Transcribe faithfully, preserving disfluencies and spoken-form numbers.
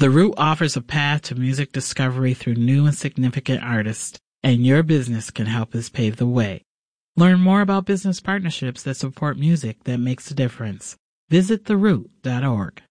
The Root offers a path to music discovery through new and significant artists, and your business can help us pave the way. Learn more about business partnerships that support music that makes a difference. Visit the root dot org.